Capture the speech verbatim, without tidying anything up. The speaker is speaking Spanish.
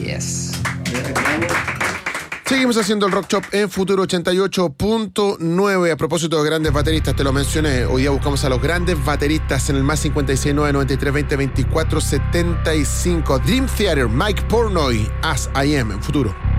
Yes. Seguimos haciendo el Rock Shop en Futuro ochenta y ocho punto nueve. A propósito de grandes bateristas, te lo mencioné. Hoy día buscamos a los grandes bateristas en el más cincuenta y seis nueve noventa y tres veinte veinticuatro setenta y cinco. Dream Theater, Mike Portnoy, As I Am en Futuro.